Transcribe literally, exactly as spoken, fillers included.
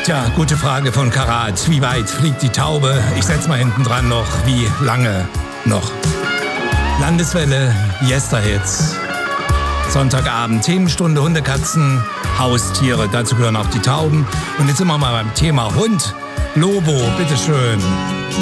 Tja, gute Frage von Karat. Wie weit fliegt die Taube? Ich setz mal hinten dran noch. Wie lange noch? Landeswelle, Yesterhits. Sonntagabend, Themenstunde, Hunde, Katzen, Haustiere. Dazu gehören auch die Tauben. Und jetzt sind wir mal beim Thema Hund. Lobo, bitteschön.